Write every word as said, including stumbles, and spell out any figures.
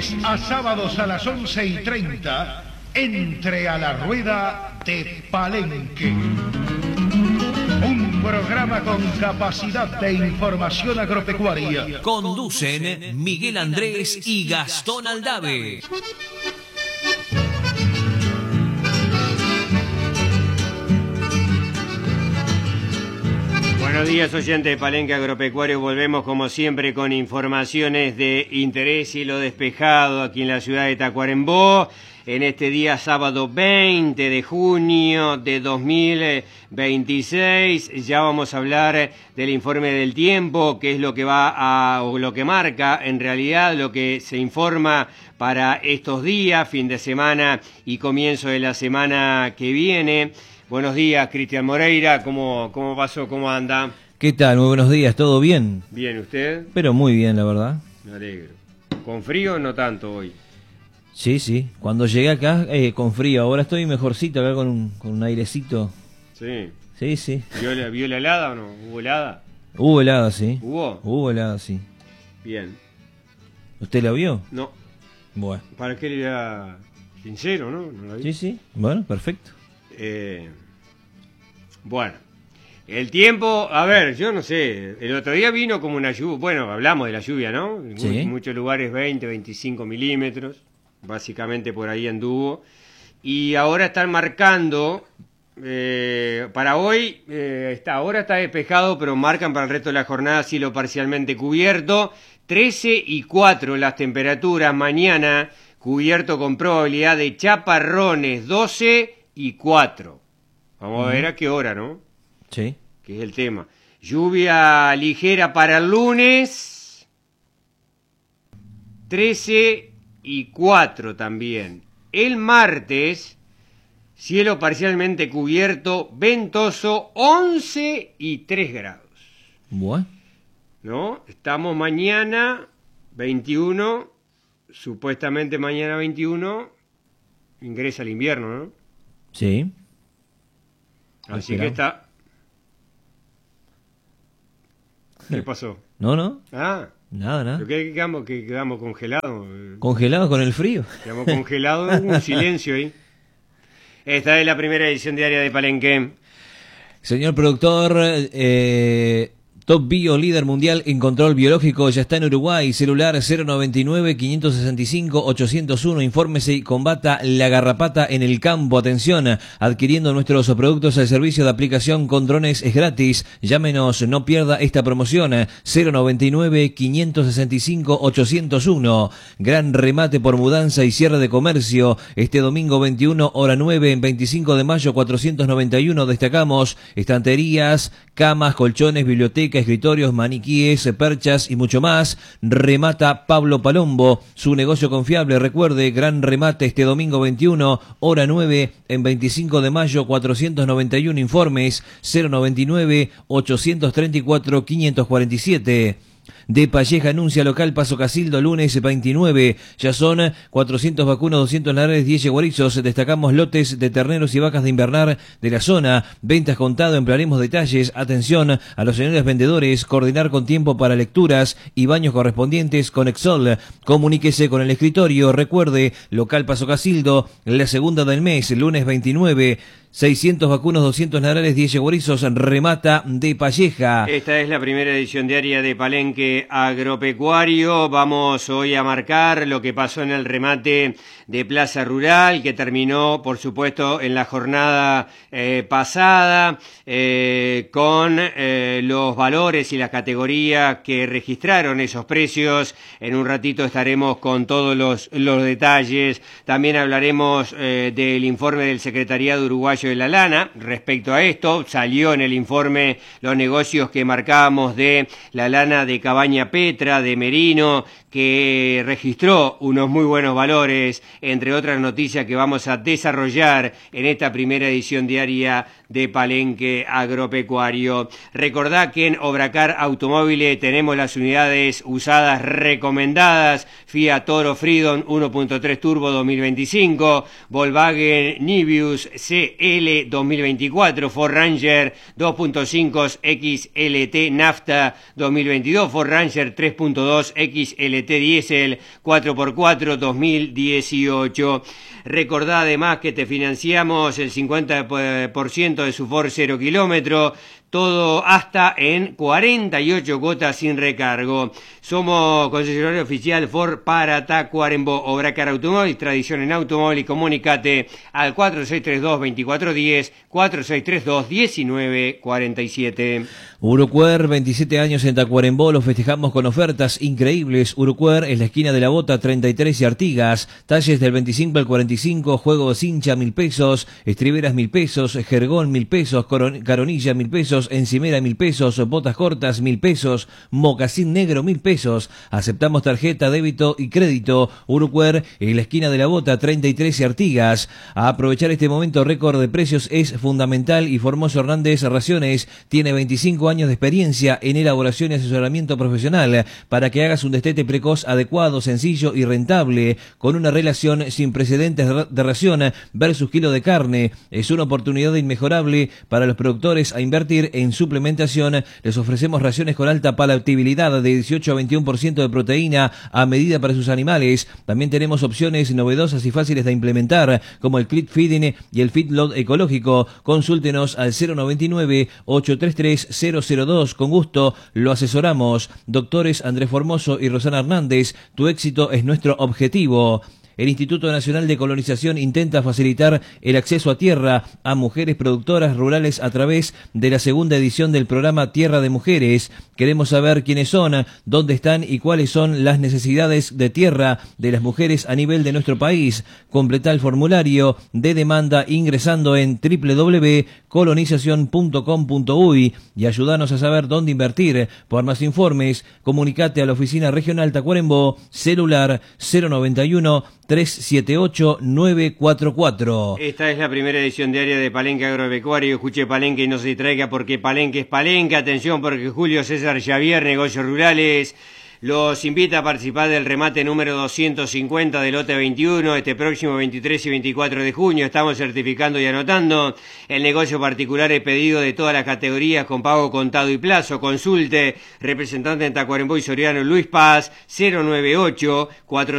lunes a sábados a las once y treinta, entre a la rueda de Palenque. Un programa con capacidad de información agropecuaria. Conducen Miguel Andrés y Gastón Aldave. Buenos días, oyentes de Palenque Agropecuario. Volvemos como siempre con informaciones de interés y lo despejado aquí en la ciudad de Tacuarembó. En este día sábado veinte de junio de dos mil veintiséis ya vamos a hablar del informe del tiempo, que es lo que va a, o lo que marca en realidad lo que se informa para estos días, fin de semana y comienzo de la semana que viene. Buenos días, Cristian Moreira, ¿cómo, cómo pasó, cómo anda? ¿Qué tal? Muy buenos días, ¿todo bien? Bien, ¿usted? Pero muy bien, la verdad. Me alegro. ¿Con frío no tanto hoy? Sí, sí. Cuando llegué acá, eh, con frío. Ahora estoy mejorcito acá con un, con un airecito. Sí. Sí, sí. ¿Vio la, ¿Vio la helada o no? ¿Hubo helada? Hubo helada, sí. ¿Hubo? Hubo helada, sí. Bien. ¿Usted la vio? No. Bueno. Para que le era sincero, ¿no? ¿No la vi? Sí, sí. Bueno, perfecto. Eh, bueno. El tiempo, a ver, yo no sé. El otro día vino como una lluvia. Bueno, hablamos de la lluvia, ¿no? En Sí. muchos lugares veinte, veinticinco milímetros. Básicamente por ahí anduvo. Y ahora están marcando, eh, para hoy, eh, está, ahora está despejado, pero marcan para el resto de la jornada cielo parcialmente cubierto. trece y cuatro las temperaturas. Mañana cubierto con probabilidad de chaparrones, doce y cuatro. Vamos a ver a qué hora, ¿no? Sí. Que es el tema. Lluvia ligera para el lunes, trece y cuatro también. El martes, cielo parcialmente cubierto, ventoso, once y tres grados. Bueno. ¿No? Estamos mañana, veintiuno, supuestamente mañana veintiuno, ingresa el invierno, ¿no? Sí. Así Esperamos. que está... ¿Qué pasó? No, no. Ah, Nada, nada. ¿pero qué quedamos, que quedamos congelados? Congelado con el frío. Quedamos congelados, hubo un silencio ahí. Esta es la primera edición diaria de Palenque. Señor productor, eh, Top Bio, líder mundial en control biológico, ya está en Uruguay. Celular cero noventa y nueve, quinientos sesenta y cinco, ochocientos uno. Infórmese y combata la garrapata en el campo. Atención, adquiriendo nuestros productos al servicio de aplicación con drones es gratis. Llámenos, no pierda esta promoción. cero noventa y nueve, quinientos sesenta y cinco, ochocientos uno. Gran remate por mudanza y cierre de comercio. Este domingo veintiuno, hora nueve, en veinticinco de mayo, cuatrocientos noventa y uno. Destacamos estanterías, camas, colchones, biblioteca, escritorios, maniquíes, perchas y mucho más. Remata Pablo Palombo, su negocio confiable. Recuerde, gran remate este domingo veintiuno, hora nueve, en veinticinco de mayo, cuatrocientos noventa y uno. Informes cero noventa y nueve, ochocientos treinta y cuatro, quinientos cuarenta y siete. De Palleja anuncia local Paso Casildo, lunes veintinueve. Ya son cuatrocientos vacunos, doscientos lares, diez yeguarizos. Destacamos lotes de terneros y vacas de invernar de la zona. Ventas contado, emplearemos detalles. Atención a los señores vendedores. Coordinar con tiempo para lecturas y baños correspondientes con Exol. Comuníquese con el escritorio. Recuerde, local Paso Casildo, la segunda del mes, lunes veintinueve. seiscientos vacunos, doscientos lares, diez yeguarizos. Remata De Palleja. Esta es la primera edición diaria de Palenque Agropecuario. Vamos hoy a marcar lo que pasó en el remate de Plaza Rural, que terminó, por supuesto, en la jornada eh, pasada, eh, con eh, los valores y las categorías que registraron esos precios. En un ratito estaremos con todos los, los detalles. También hablaremos eh, del informe del Secretariado Uruguayo de la Lana. Respecto a esto, salió en el informe los negocios que marcábamos de la lana de Cabaña Petra, de Merino, que registró unos muy buenos valores, entre otras noticias que vamos a desarrollar en esta primera edición diaria de Palenque Agropecuario. Recordá que en Obracar Automóviles tenemos las unidades usadas recomendadas: Fiat Toro Freedom uno punto tres Turbo dos mil veinticinco, Volkswagen Niveus C E L dos mil veinticuatro, Ford Ranger dos punto cinco X L T Nafta dos mil veintidós, Ford Ranger tres punto dos X L T Diesel cuatro por cuatro dos mil dieciocho. Recordá además que te financiamos el cincuenta por ciento de su Ford cero kilómetro, todo hasta en cuarenta y ocho cuotas sin recargo. Somos concesionario oficial Ford para Tacuarembó. Obracar Automóvil, tradición en automóvil, y comunicate al cuatro seis tres dos, veinticuatro diez, cuatro seis tres dos, diecinueve cuarenta y siete. Urucuer, veintisiete años en Tacuarembó, los festejamos con ofertas increíbles. Urucuer es la esquina de la Bota treinta y tres y Artigas. Talles del veinticinco al cuarenta y cinco, juego de cincha mil pesos, estriberas mil pesos, jergón mil pesos, caronilla mil pesos, encimera mil pesos, botas cortas mil pesos, mocasín negro mil pesos. Aceptamos tarjeta, débito y crédito. Urucuer en la esquina de la Bota treinta y tres y Artigas. A aprovechar este momento récord de precios es fundamental y Formoso Hernández Raciones tiene veinticinco años de experiencia en elaboración y asesoramiento profesional para que hagas un destete precoz, adecuado, sencillo y rentable, con una relación sin precedentes de ración versus kilo de carne. Es una oportunidad inmejorable para los productores a invertir en suplementación. Les ofrecemos raciones con alta palatabilidad de dieciocho a veintiuno por ciento de proteína a medida para sus animales. También tenemos opciones novedosas y fáciles de implementar, como el Clit Feeding y el Feedlot ecológico. Consúltenos al cero noventa y nueve, ochocientos treinta y tres, cero cero dos. Con gusto lo asesoramos. Doctores Andrés Formoso y Rosana Hernández, tu éxito es nuestro objetivo. El Instituto Nacional de Colonización intenta facilitar el acceso a tierra a mujeres productoras rurales a través de la segunda edición del programa Tierra de Mujeres. Queremos saber quiénes son, dónde están y cuáles son las necesidades de tierra de las mujeres a nivel de nuestro país. Completa el formulario de demanda ingresando en doble u doble u doble u punto colonización punto com punto uy y ayúdanos a saber dónde invertir. Por más informes, comunicate a la Oficina Regional Tacuarembó, celular cero noventa y uno, trescientos setenta y ocho, novecientos cuarenta y cuatro. Esta es la primera edición diaria de Palenque Agropecuario. Escuche Palenque y no se distraiga, porque Palenque es Palenque. Atención, porque Julio César Xavier, Negocios Rurales, los invita a participar del remate número doscientos cincuenta del lote veintiuno este próximo veintitrés y veinticuatro de junio. Estamos certificando y anotando. El negocio particular es pedido de todas las categorías con pago contado y plazo. Consulte representante en Tacuarembó y Soriano Luis Paz, cero noventa y ocho, cuatro